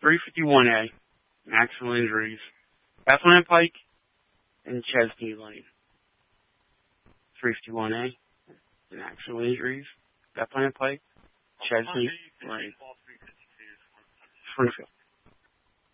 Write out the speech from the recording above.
351A, actual injuries. Bethlehem Pike and Chesney Lane. 351A, and actual injuries. Bethlehem Pike, Chesney